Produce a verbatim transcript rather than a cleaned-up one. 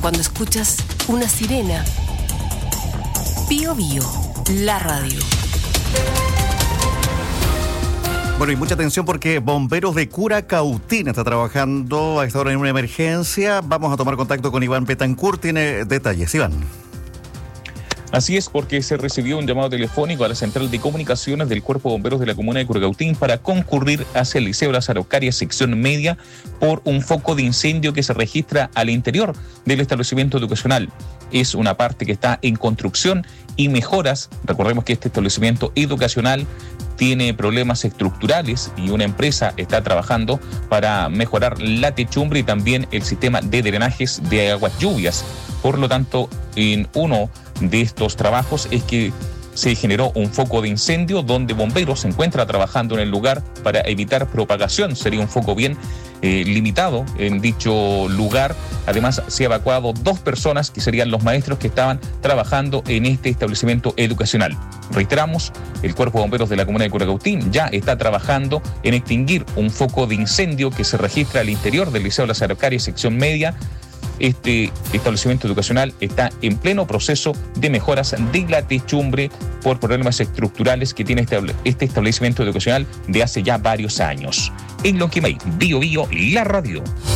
cuando escuchas una sirena. Bío Bío, la radio. Bueno, y mucha atención porque Bomberos de Curacautín está trabajando a esta hora en una emergencia. Vamos a tomar contacto con Iván Betancourt. Tiene detalles. Iván. Así es, porque se recibió un llamado telefónico a la central de comunicaciones del Cuerpo de Bomberos de la comuna de Curacautín para concurrir hacia el Liceo Las Araucarias, sección media, por un foco de incendio que se registra al interior del establecimiento educacional. Es una parte que está en construcción y mejoras. Recordemos que este establecimiento educacional tiene problemas estructurales y una empresa está trabajando para mejorar la techumbre y también el sistema de drenajes de aguas lluvias. Por lo tanto, en uno de estos trabajos es que se generó un foco de incendio donde bomberos se encuentra trabajando en el lugar para evitar propagación. Sería un foco bien eh, limitado en dicho lugar. Además, se ha evacuado dos personas que serían los maestros que estaban trabajando en este establecimiento educacional. Reiteramos, el Cuerpo de Bomberos de la comuna de Curacautín ya está trabajando en extinguir un foco de incendio que se registra al interior del Liceo Las Araucarias, sección media. Este establecimiento educacional está en pleno proceso de mejoras de la techumbre por problemas estructurales que tiene este establecimiento educacional de hace ya varios años. En Lonquimay, Bío Bío, la radio.